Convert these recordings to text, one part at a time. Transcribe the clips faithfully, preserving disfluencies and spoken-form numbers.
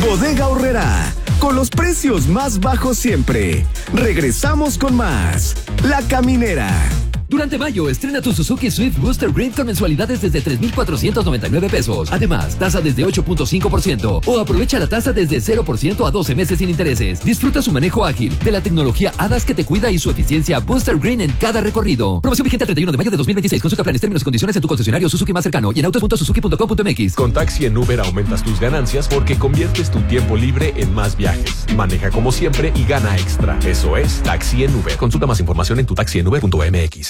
Bodega Aurrerá, con los precios más bajos siempre. Regresamos con más. La Caminera. Durante mayo, estrena tu Suzuki Swift Booster Green con mensualidades desde tres mil cuatrocientos noventa y nueve pesos. Además, tasa desde ocho punto cinco por ciento o aprovecha la tasa desde cero por ciento a doce meses sin intereses. Disfruta su manejo ágil, de la tecnología A D A S que te cuida y su eficiencia Booster Green en cada recorrido. Promoción vigente al treinta y uno de mayo de dos mil veintiséis. Consulta planes, términos y condiciones en tu concesionario Suzuki más cercano y en autos punto suzuki punto com punto m x. Con Taxi en Uber aumentas tus ganancias porque conviertes tu tiempo libre en más viajes. Maneja como siempre y gana extra. Eso es Taxi en Uber. Consulta más información en tu taxi en uber punto m x.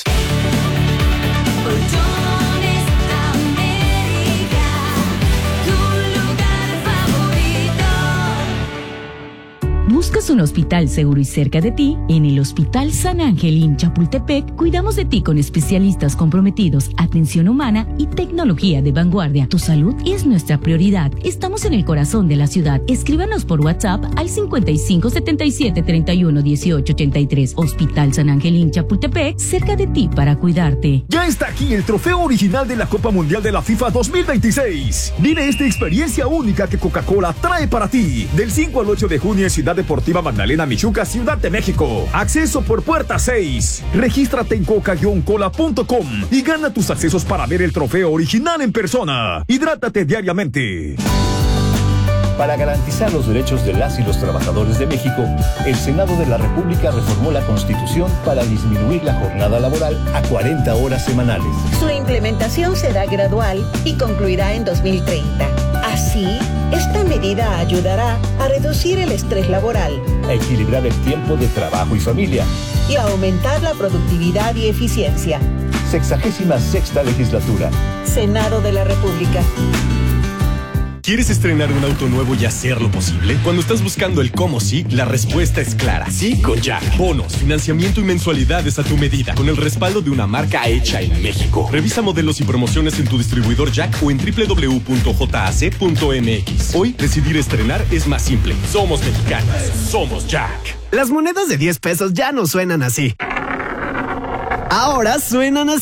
¿Buscas un hospital seguro y cerca de ti? En el Hospital San Ángel en Chapultepec cuidamos de ti con especialistas comprometidos, atención humana y tecnología de vanguardia. Tu salud es nuestra prioridad. Estamos en el corazón de la ciudad. Escríbanos por WhatsApp al cincuenta y cinco setenta y siete treinta y uno dieciocho ochenta y tres. Hospital San Ángel en Chapultepec, cerca de ti para cuidarte. Ya está aquí el trofeo original de la Copa Mundial de la FIFA dos mil veintiséis. Vive esta experiencia única que Coca-Cola trae para ti. Del cinco al ocho de junio en Ciudad Deportiva Magdalena Michuca, Ciudad de México. Acceso por puerta seis. Regístrate en coca guion cola punto com y gana tus accesos para ver el trofeo original en persona. Hidrátate diariamente. Para garantizar los derechos de las y los trabajadores de México, el Senado de la República reformó la Constitución para disminuir la jornada laboral a cuarenta horas semanales. Su implementación será gradual y concluirá en dos mil treinta. Así, esta medida ayudará a reducir el estrés laboral, a equilibrar el tiempo de trabajo y familia y a aumentar la productividad y eficiencia. Sexagésima sexta legislatura. Senado de la República. ¿Quieres estrenar un auto nuevo y hacerlo posible? Cuando estás buscando el cómo sí, la respuesta es clara. Sí con Jack. Bonos, financiamiento y mensualidades a tu medida, con el respaldo de una marca hecha en México. Revisa modelos y promociones en tu distribuidor Jack o en doble u doble u doble u punto j a c punto m x. Hoy, decidir estrenar es más simple. Somos mexicanos. Somos Jack. Las monedas de diez pesos ya no suenan así. Ahora suenan así.